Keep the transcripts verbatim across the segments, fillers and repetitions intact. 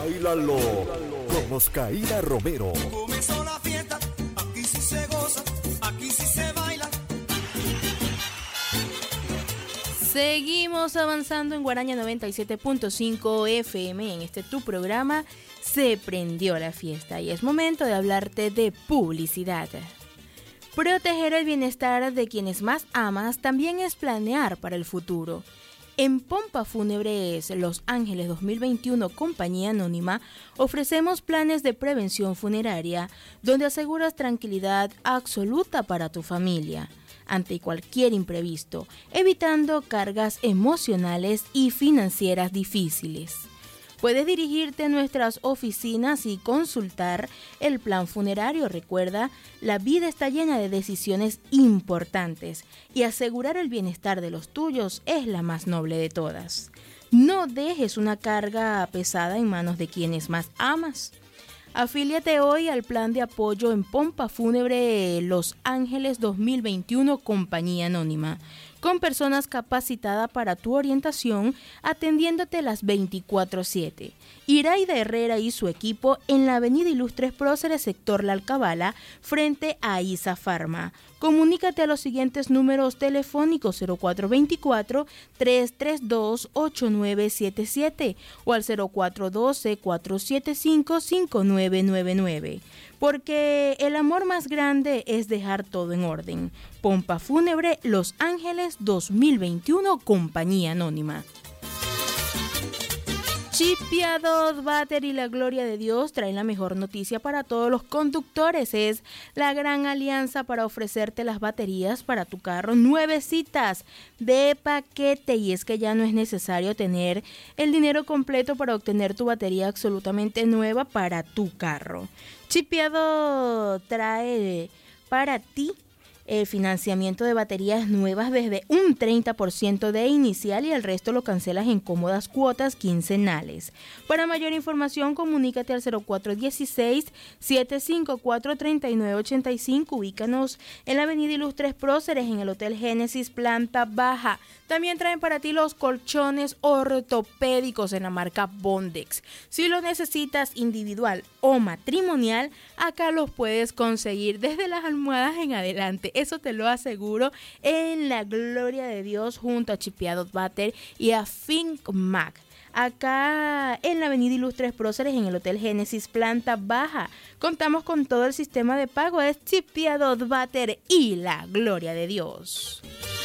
Báilalo con Oscaína Romero. Comenzó la fiesta, aquí sí se goza, aquí sí se baila. Seguimos avanzando en Guaraña noventa y siete punto cinco F M en este tu programa Se Prendió la Fiesta y es momento de hablarte de publicidad. Proteger el bienestar de quienes más amas también es planear para el futuro. En Pompa Fúnebres Los Ángeles dos mil veintiuno Compañía Anónima ofrecemos planes de prevención funeraria donde aseguras tranquilidad absoluta para tu familia ante cualquier imprevisto, evitando cargas emocionales y financieras difíciles. Puedes dirigirte a nuestras oficinas y consultar el plan funerario. Recuerda, la vida está llena de decisiones importantes y asegurar el bienestar de los tuyos es la más noble de todas. No dejes una carga pesada en manos de quienes más amas. Afíliate hoy al plan de apoyo en Pompa Fúnebre Los Ángeles dos mil veintiuno Compañía Anónima, con personas capacitadas para tu orientación, atendiéndote las veinticuatro siete. Iraida Herrera y su equipo en la avenida Ilustres Próceres, sector La Alcabala, frente a Isa Pharma. Comunícate a los siguientes números telefónicos: cero cuatro dos cuatro, tres tres dos, ocho nueve siete siete o al cero cuatro uno dos, cuatro siete cinco, cinco nueve nueve nueve. Porque el amor más grande es dejar todo en orden. Pompa Fúnebre Los Ángeles dos mil veintiuno Compañía Anónima. Chipiados Battery y la gloria de Dios traen la mejor noticia para todos los conductores. Es la gran alianza para ofrecerte las baterías para tu carro nuevecitas de paquete. Y es que ya no es necesario tener el dinero completo para obtener tu batería absolutamente nueva para tu carro. Chipiado trae para ti el financiamiento de baterías nuevas desde un treinta por ciento de inicial y el resto lo cancelas en cómodas cuotas quincenales. Para mayor información, comunícate al cero cuatro uno seis, siete cinco cuatro, tres nueve ocho cinco. Ubícanos en la avenida Ilustres Próceres en el Hotel Génesis, planta baja. También traen para ti los colchones ortopédicos en la marca Bondex. Si lo necesitas individual o matrimonial, acá los puedes conseguir desde las almohadas en adelante. Eso te lo aseguro, en la gloria de Dios, junto a Chipiados Batter y a Think Mac. Acá en la avenida Ilustres Próceres en el Hotel Génesis, planta baja. Contamos con todo el sistema de pago. Es Chipiados Batter y la gloria de Dios.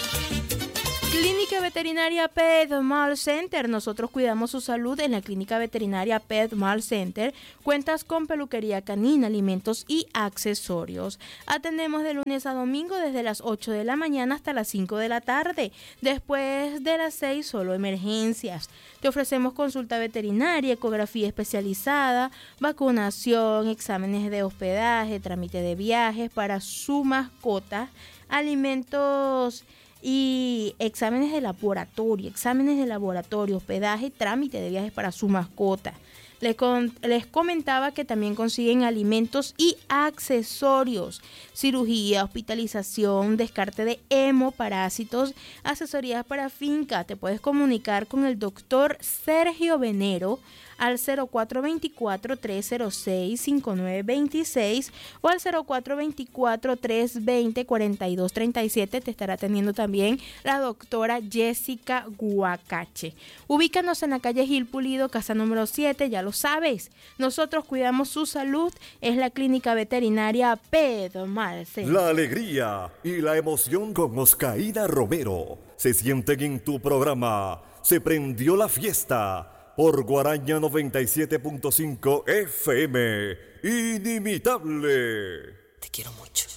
Clínica Veterinaria Pet Mall Center. Nosotros cuidamos su salud en la Clínica Veterinaria Pet Mall Center. Cuentas con peluquería canina, alimentos y accesorios. Atendemos de lunes a domingo desde las ocho de la mañana hasta las cinco de la tarde. Después de las seis, solo emergencias. Te ofrecemos consulta veterinaria, ecografía especializada, vacunación, exámenes de hospedaje, trámite de viajes para su mascota, alimentos y exámenes de laboratorio, exámenes de laboratorio, hospedaje, trámite de viajes para su mascota. Les, con, les comentaba que también consiguen alimentos y accesorios, cirugía, hospitalización, descarte de hemoparásitos, asesorías para finca. Te puedes comunicar con el doctor Sergio Venero al cero cuatro dos cuatro, tres cero seis, cinco nueve dos seis o al cero cuatro dos cuatro, tres dos cero, cuatro dos tres siete. Te estará atendiendo también la doctora Jessica Guacache. Ubícanos en la calle Gil Pulido, casa número siete, ya lo sabes. Nosotros cuidamos su salud, es la Clínica Veterinaria Pet Mall Center. La alegría y la emoción con Oscaína Romero se sienten en tu programa Se Prendió la Fiesta por Guaraña noventa y siete punto cinco F M. Inimitable. Te quiero mucho.